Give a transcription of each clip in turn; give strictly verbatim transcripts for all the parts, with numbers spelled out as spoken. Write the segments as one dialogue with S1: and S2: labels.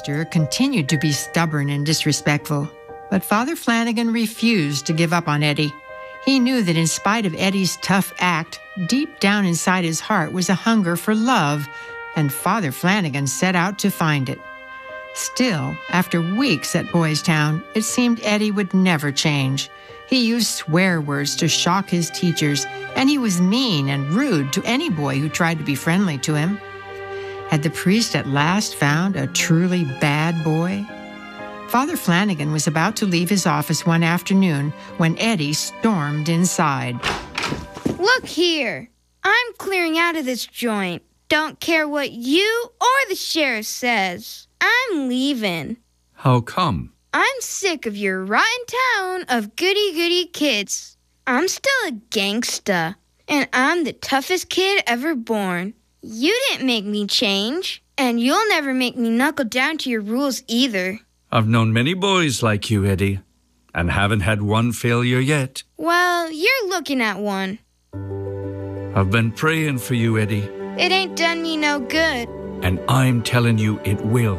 S1: gangster continued to be stubborn and disrespectful, but Father Flanagan refused to give up on Eddie. He knew that in spite of Eddie's tough act, deep down inside his heart was a hunger for love, and Father Flanagan set out to find it. Still, after weeks at Boys Town, it seemed Eddie would never change. He used swear words to shock his teachers, and he was mean and rude to any boy who tried to be friendly to him. Had the priest at last found a truly bad boy? Father Flanagan was about to leave his office one afternoon when Eddie stormed inside.
S2: Look here. I'm clearing out of this joint. Don't care what you or the sheriff says. I'm leaving.
S3: How come?
S2: I'm sick of your rotten town of goody-goody kids. I'm still a gangsta, and I'm the toughest kid ever born. You didn't make me change, and you'll never make me knuckle down to your rules either.
S3: I've known many boys like you, Eddie, and haven't had one failure yet.
S2: Well, you're looking at one.
S3: I've been praying for you, Eddie.
S2: It ain't done me no good.
S3: And I'm telling you it will.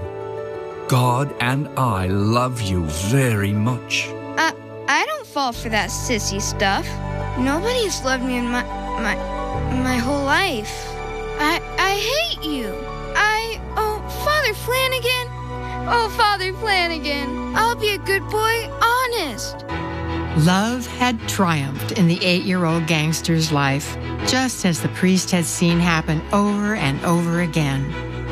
S3: God and I love you very much.
S2: Uh, I don't fall for that sissy stuff. Nobody's loved me in my, my, my whole life. I, I hate you. I, oh, Father Flanagan. Oh, Father Flanagan. I'll be a good boy, honest.
S1: Love had triumphed in the eight-year-old gangster's life, just as the priest had seen happen over and over again.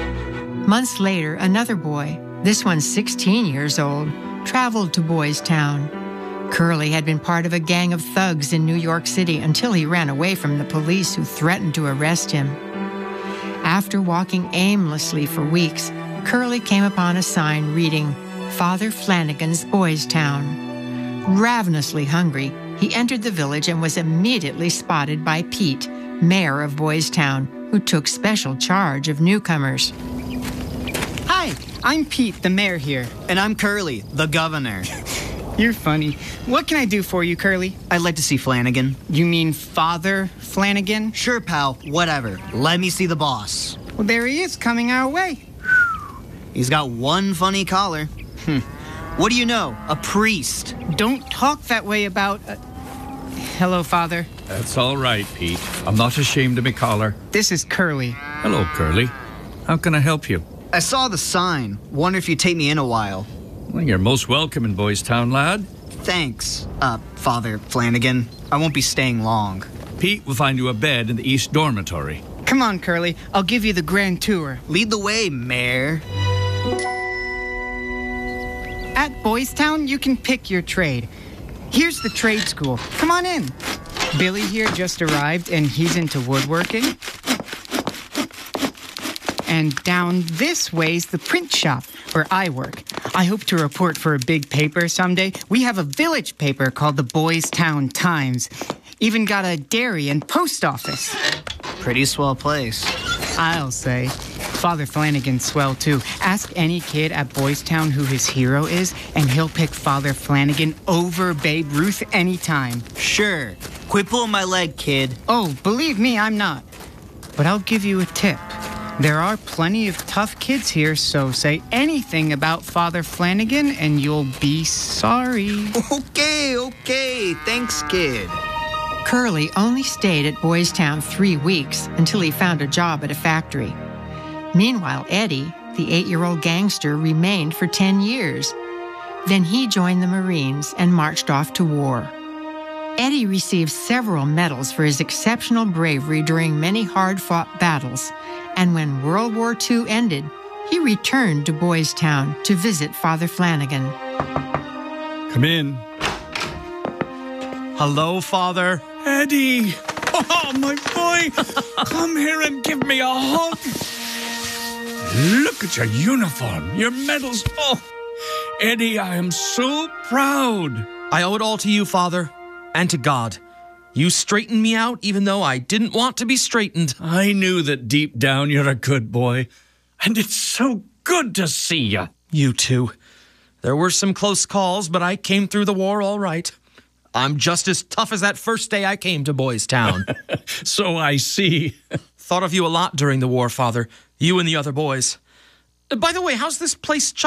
S1: Months later, another boy, this one sixteen years old, traveled to Boys Town. Curly had been part of a gang of thugs in New York City until he ran away from the police who threatened to arrest him. After walking aimlessly for weeks, Curly came upon a sign reading, Father Flanagan's Boys Town. Ravenously hungry, he entered the village and was immediately spotted by Pete, mayor of Boys Town, who took special charge of newcomers.
S4: Hi, I'm Pete, the mayor here.
S5: And I'm Curly, the governor.
S4: You're funny. What can I do for you, Curly?
S5: I'd like to see Flanagan.
S4: You mean Father Flanagan?
S5: Sure, pal. Whatever. Let me see the boss.
S4: Well, there he is, coming our way.
S5: He's got one funny collar. Hm. What do you know? A priest.
S4: Don't talk that way about... Uh... Hello, Father.
S3: That's all right, Pete. I'm not ashamed of my collar.
S4: This is Curly.
S3: Hello, Curly. How can I help you?
S5: I saw the sign. Wonder if you'd take me in a while.
S3: Well, you're most welcome in Boys Town, lad.
S5: Thanks, uh, Father Flanagan. I won't be staying long.
S3: Pete will find you a bed in the East Dormitory.
S4: Come on, Curly. I'll give you the grand tour.
S5: Lead the way, Mayor.
S4: At Boys Town, you can pick your trade. Here's the trade school. Come on in. Billy here just arrived, and he's into woodworking. And down this way's the print shop, where I work. I hope to report for a big paper someday. We have a village paper called the Boys Town Times. Even got a dairy and post office.
S5: Pretty swell place.
S4: I'll say. Father Flanagan's swell, too. Ask any kid at Boys Town who his hero is, and he'll pick Father Flanagan over Babe Ruth anytime.
S5: Sure. Quit pulling my leg, kid.
S4: Oh, believe me, I'm not. But I'll give you a tip. There are plenty of tough kids here, so say anything about Father Flanagan and you'll be sorry.
S5: Okay, okay. Thanks, kid.
S1: Curly only stayed at Boys Town three weeks until he found a job at a factory. Meanwhile, Eddie, the eight-year-old gangster, remained for ten years. Then he joined the Marines and marched off to war. Eddie received several medals for his exceptional bravery during many hard-fought battles, and when World War Two ended, he returned to Boys Town to visit Father Flanagan.
S3: Come in.
S6: Hello, Father.
S3: Eddie! Oh, my boy! Come here and give me a hug. Look at your uniform, your medals. Oh, Eddie, I am so proud.
S6: I owe it all to you, Father, and to God. You straightened me out even though I didn't want to be straightened.
S3: I knew that deep down you're a good boy, and it's so good to see you.
S6: You too. There were some close calls, but I came through the war all right. I'm just as tough as that first day I came to Boys Town.
S3: So I see.
S6: Thought of you a lot during the war, Father. You and the other boys. By the way, how's this place